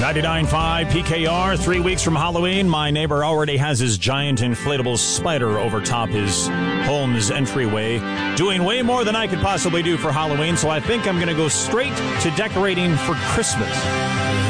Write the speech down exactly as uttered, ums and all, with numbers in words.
ninety-nine point five P K R, three weeks from Halloween. My neighbor already has his giant inflatable spider over top his home's entryway, doing way more than I could possibly do for Halloween, so I think I'm going to go straight to decorating for Christmas.